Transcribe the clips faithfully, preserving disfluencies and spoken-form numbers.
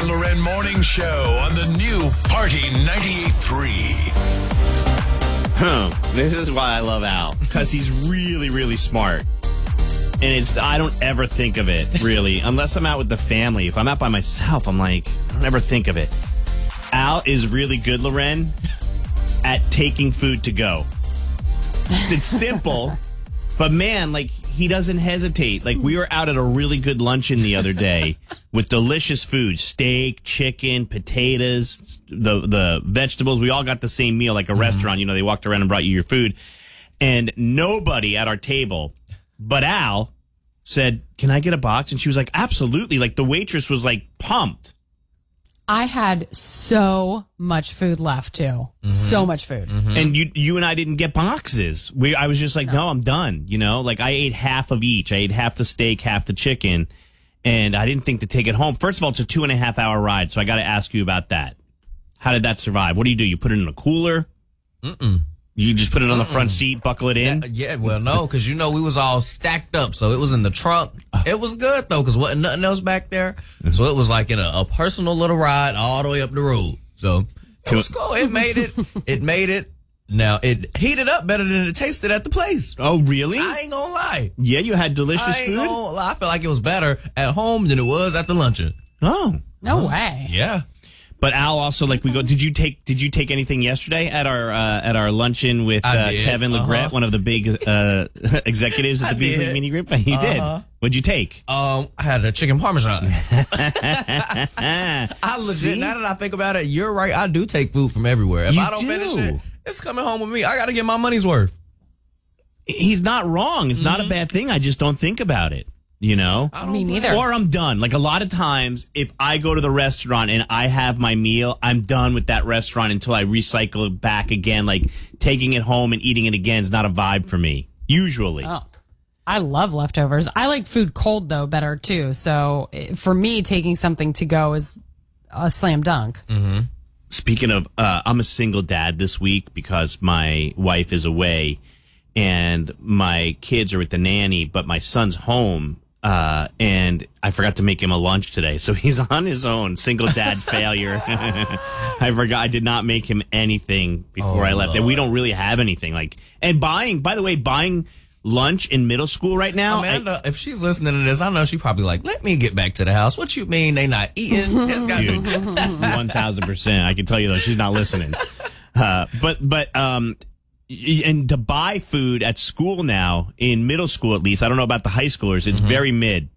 and Loren Morning Show on the new Party ninety-eight point three. Huh. This is why I love Al. Because he's really, really smart. And it's I don't ever think of it, really. Unless I'm out with the family. If I'm out by myself, I'm like, I don't ever think of it. Al is really good, Loren, at taking food to go. It's simple, but man, like, he doesn't hesitate. Like, we were out at a really good luncheon the other day with delicious food, steak, chicken, potatoes, the the vegetables. We all got the same meal, like a mm-hmm. restaurant. You know, they walked around and brought you your food. And nobody at our table but Al said, can I get a box? And she was like, absolutely. Like, the waitress was, like, pumped. I had so much food left, too. Mm-hmm. So much food. Mm-hmm. And you you and I didn't get boxes. We I was just like, no. no, I'm done. You know, like, I ate half of each. I ate half the steak, half the chicken, and I didn't think to take it home. First of all, it's a two and a half hour ride, so I got to ask you about that. How did that survive? What do you do? You put it in a cooler? Mm-mm. You just put it on the front seat, buckle it in? Yeah, yeah well, no, because, you know, we was all stacked up, so it was in the trunk. It was good, though, because wasn't nothing else back there. So it was like in a, a personal little ride all the way up the road. So it was cool. It made it. It made it. Now, it heated up better than it tasted at the place. Oh, really? I ain't gonna lie. Yeah, you had delicious I ain't food? Gonna lie. I feel like it was better at home than it was at the luncheon. Oh. No way. Yeah. But Al also, like, we go. Did you take? Did you take anything yesterday at our uh, at our luncheon with uh, Kevin Legret, uh-huh. one of the big uh, executives at the Beasley Mini Group? He uh-huh. did. What'd you take? Um, I had a chicken parmesan. I legit. See? Now that I think about it, you're right. I do take food from everywhere. If you I don't do. finish it, it's coming home with me. I got to get my money's worth. He's not wrong. It's mm-hmm. not a bad thing. I just don't think about it. You know? I Me neither. Or I'm done. Like, a lot of times, if I go to the restaurant and I have my meal, I'm done with that restaurant until I recycle it back again. Like, taking it home and eating it again is not a vibe for me, usually. Oh, I love leftovers. I like food cold, though, better, too. So, for me, taking something to go is a slam dunk. Mm-hmm. Speaking of, uh, I'm a single dad this week because my wife is away and my kids are with the nanny, but my son's home. Uh, and I forgot to make him a lunch today. So he's on his own. Single dad failure. I forgot. I did not make him anything before oh, I left. Lord. And we don't really have anything. Like, and buying, by the way, buying lunch in middle school right now. Amanda, I, if she's listening to this, I know she probably like, let me get back to the house. What you mean they not eating? Dude, one thousand percent. I can tell you, though, she's not listening. Uh, but, but, um, and to buy food at school now, in middle school at least, I don't know about the high schoolers, it's mm-hmm. very mid.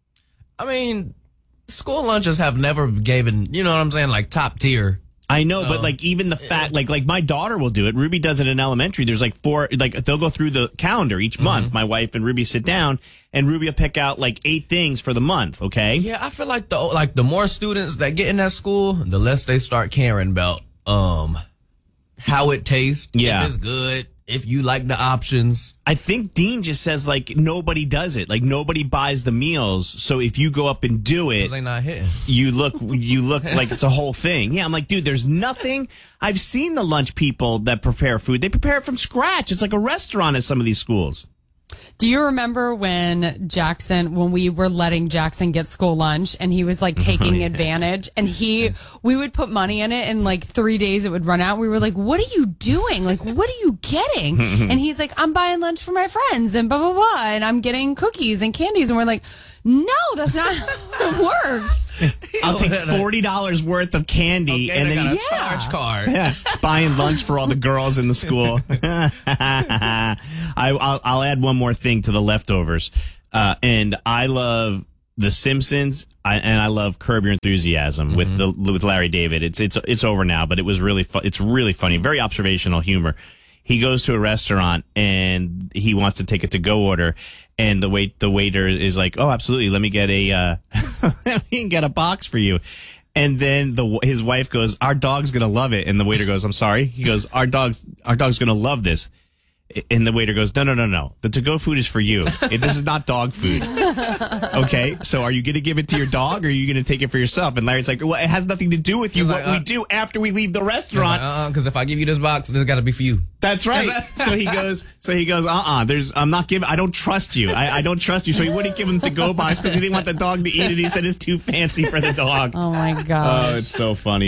I mean, school lunches have never given, you know what I'm saying, like top tier. I know, but like even the fact, like like my daughter will do it. Ruby does it in elementary. There's like four, like they'll go through the calendar each mm-hmm. month. My wife and Ruby sit down, and Ruby will pick out like eight things for the month. Okay. Yeah, I feel like the like the more students that get in that school, the less they start caring about um. how it tastes, yeah. if it's good, if you like the options. I think Dean just says, like, nobody does it. Like, nobody buys the meals. So if you go up and do it, they not hitting. you look you look like it's a whole thing. Yeah, I'm like, dude, there's nothing. I've seen the lunch people that prepare food. They prepare it from scratch. It's like a restaurant at some of these schools. Do you remember when Jackson, when we were letting Jackson get school lunch and he was like taking oh, yeah. advantage and he, we would put money in it and like three days it would run out. We were like, what are you doing? Like, what are you getting? And he's like, I'm buying lunch for my friends and blah, blah, blah. And I'm getting cookies and candies. And we're like, no, that's not how it works. I'll take forty dollars worth of candy okay, and then got a yeah. charge card. Yeah, buying lunch for all the girls in the school. I, I'll, I'll add one more thing to the leftovers. Uh, and I love The Simpsons, I, and I love Curb Your Enthusiasm mm-hmm. with the with Larry David. It's it's it's over now, but it was really fu- it's really funny, very observational humor. He goes to a restaurant and he wants to take a to-go order, and the wait the waiter is like, "Oh, absolutely, let me get a uh, let me get a box for you." And then the his wife goes, "Our dog's gonna love it," and the waiter goes, "I'm sorry." He goes, "Our dog's our dog's gonna love this." And the waiter goes, no, no, no, no. The to-go food is for you. It, this is not dog food. Okay, so are you going to give it to your dog or are you going to take it for yourself? And Larry's like, well, it has nothing to do with you. He's What like, uh, we do after we leave the restaurant. Because like, uh-uh, if I give you this box, this got to be for you. That's right. So he goes, so he goes, uh-uh, there's, I'm not giving, I don't trust you. I, I don't trust you. So he wouldn't give him the to-go box because he didn't want the dog to eat it. He said it's too fancy for the dog. Oh, my God. Oh, it's so funny.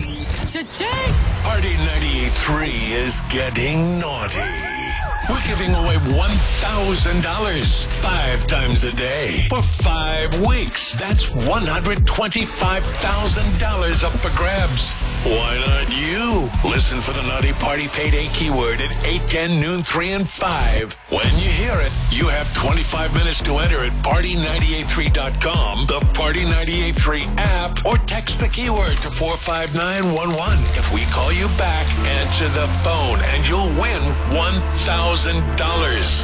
Party ninety-eight point three is getting naughty. We're giving away one thousand dollars five times a day for five weeks. That's one hundred twenty-five thousand dollars up for grabs. Why not you? Listen for the Naughty Party Payday keyword at eight, ten, noon, three, and five. When you hear it, you have twenty-five minutes to enter at party nine eight three dot com, the Party ninety-eight point three app, or text the keyword to four five nine one one. If we call you back, answer the phone and you'll win one thousand dollars.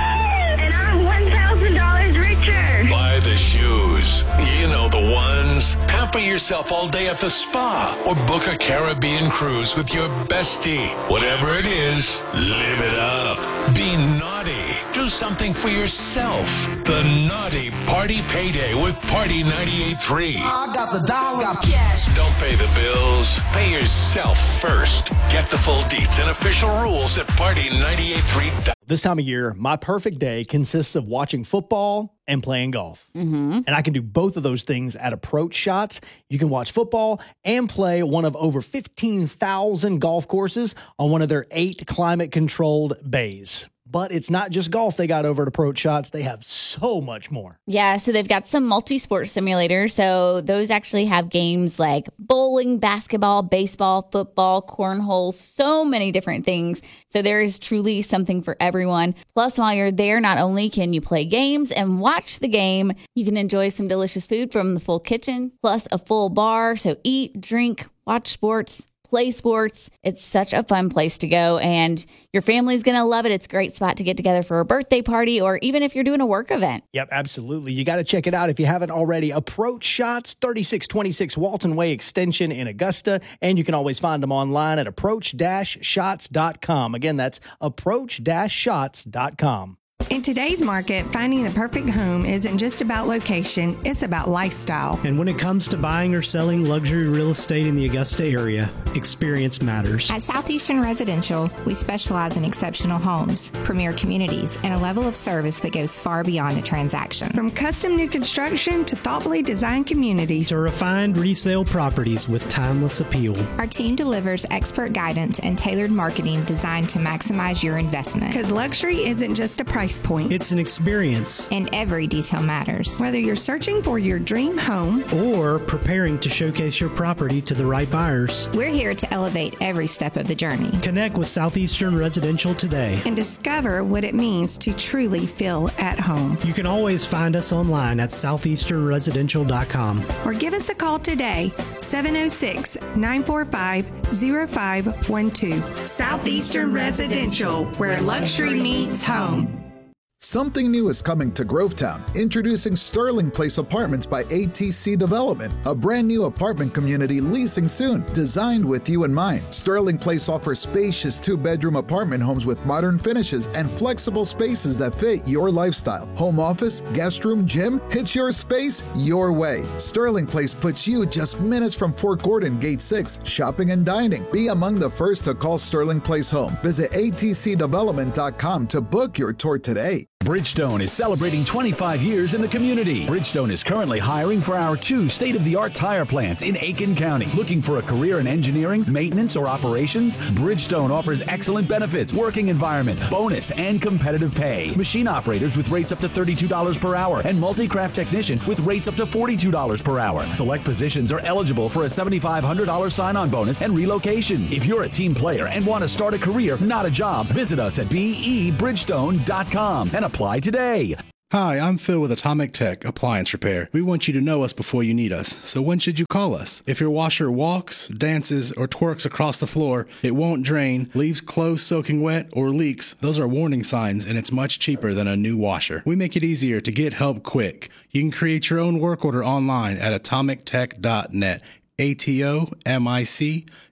And I'm one thousand dollars richer. Buy the shoes. You know the ones. Pamper yourself all day at the spa or book a Caribbean cruise with your bestie. Whatever it is, live it up. Be naughty. Do something for yourself. The Naughty Party Payday with Party ninety-eight point three. I got the dollars. Cash. Don't pay the bills. Pay yourself first. Get the full deets and official rules at party ninety-eight point three. This time of year, my perfect day consists of watching football and playing golf. Mm-hmm. And I can do both of those things at Approach Shots. You can watch football and play one of over fifteen thousand golf courses on one of their eight climate-controlled bays. But it's not just golf they got over at Approach Shots. They have so much more. Yeah, so they've got some multi-sport simulators. So those actually have games like bowling, basketball, baseball, football, cornhole, so many different things. So there is truly something for everyone. Plus, while you're there, not only can you play games and watch the game, you can enjoy some delicious food from the full kitchen, plus a full bar. So eat, drink, watch sports, play sports. It's such a fun place to go, and your family's going to love it. It's a great spot to get together for a birthday party, or even if you're doing a work event. Yep, absolutely. You got to check it out if you haven't already. Approach Shots, thirty-six twenty-six Walton Way Extension in Augusta, and you can always find them online at approach dash shots dot com. Again, that's approach dash shots dot com. In today's market, finding the perfect home isn't just about location, it's about lifestyle. And when it comes to buying or selling luxury real estate in the Augusta area, experience matters. At Southeastern Residential, we specialize in exceptional homes, premier communities, and a level of service that goes far beyond the transaction. From custom new construction to thoughtfully designed communities to refined resale properties with timeless appeal. Our team delivers expert guidance and tailored marketing designed to maximize your investment. Because luxury isn't just a price point. It's an experience. And every detail matters. Whether you're searching for your dream home or preparing to showcase your property to the right buyers, we're here to elevate every step of the journey. Connect with Southeastern Residential today and discover what it means to truly feel at home. You can always find us online at southeastern residential dot com or give us a call today, seven oh six, nine four five, oh five one two. Southeastern Residential, where luxury meets home. Something new is coming to Grovetown, introducing Sterling Place Apartments by A T C Development, a brand new apartment community leasing soon, designed with you in mind. Sterling Place offers spacious two-bedroom apartment homes with modern finishes and flexible spaces that fit your lifestyle. Home office, guest room, gym, it's your space, your way. Sterling Place puts you just minutes from Fort Gordon, Gate six, shopping and dining. Be among the first to call Sterling Place home. Visit A T C development dot com to book your tour today. Bridgestone is celebrating twenty-five years in the community. Bridgestone is currently hiring for our two state-of-the-art tire plants in Aiken County. Looking for a career in engineering, maintenance, or operations? Bridgestone offers excellent benefits, working environment, bonus, and competitive pay. Machine operators with rates up to thirty-two dollars per hour and multi-craft technician with rates up to forty-two dollars per hour. Select positions are eligible for a seven thousand five hundred dollars sign-on bonus and relocation. If you're a team player and want to start a career, not a job, visit us at b e bridgestone dot com and apply today. Hi, I'm Phil with Atomic Tech Appliance Repair. We want you to know us before you need us. So when should you call us? If your washer walks, dances, or twerks across the floor, it won't drain, leaves clothes soaking wet, or leaks, those are warning signs, and it's much cheaper than a new washer. We make it easier to get help quick. You can create your own work order online at atomic tech dot net. A T O M I C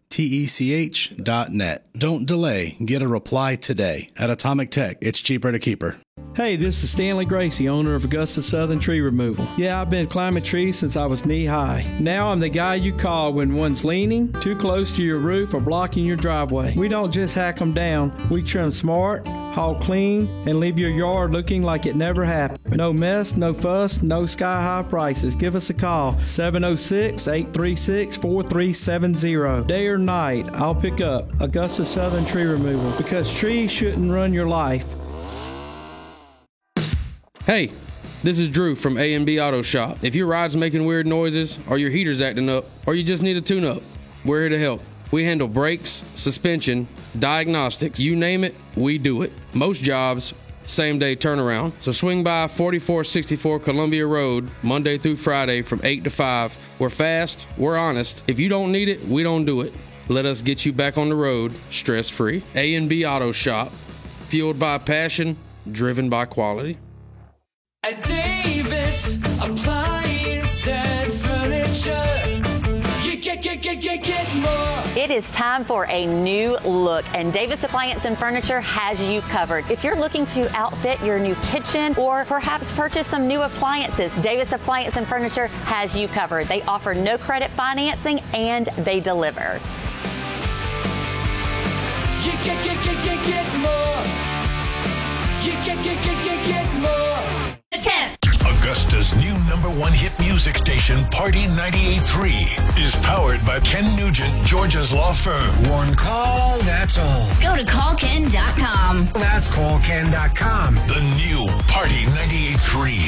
T E C H dot net. Don't delay. Get a reply today. At Atomic Tech, it's cheaper to keep her. Hey, this is Stanley Gracie, owner of Augusta Southern Tree Removal. Yeah, I've been climbing trees since I was knee-high. Now I'm the guy you call when one's leaning, too close to your roof, or blocking your driveway. We don't just hack them down. We trim smart, haul clean, and leave your yard looking like it never happened. No mess, no fuss, no sky-high prices. Give us a call, seven oh six, eight three six, four three seven zero. Day or night, I'll pick up Augusta Southern Tree Removal, because trees shouldn't run your life. Hey, this is Drew from A and B Auto Shop. If your ride's making weird noises, or your heater's acting up, or you just need a tune-up, we're here to help. We handle brakes, suspension, diagnostics, you name it, we do it. Most jobs, same-day turnaround. So swing by forty-four sixty-four Columbia Road, Monday through Friday from eight to five. We're fast, we're honest. If you don't need it, we don't do it. Let us get you back on the road, stress-free. A and B Auto Shop, fueled by passion, driven by quality. At Davis Appliance and Furniture, you get, get, get, get, get more. It is time for a new look, and Davis Appliance and Furniture has you covered. If you're looking to outfit your new kitchen or perhaps purchase some new appliances, Davis Appliance and Furniture has you covered. They offer no credit financing and they deliver. You get, get, get, get, get more. You get, get, get, get, get more. tenth. Augusta's new number one hit music station, Party ninety-eight point three, is powered by Ken Nugent, Georgia's law firm. One call, that's all. Go to call ken dot com. That's call ken dot com. The new Party ninety-eight point three.